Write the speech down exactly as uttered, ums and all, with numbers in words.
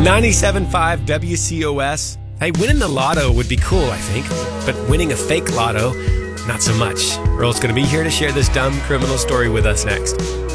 ninety-seven point five W C O S. Hey, winning the lotto would be cool, I think. But winning a fake lotto, not so much. Earl's going to be here to share this dumb criminal story with us next.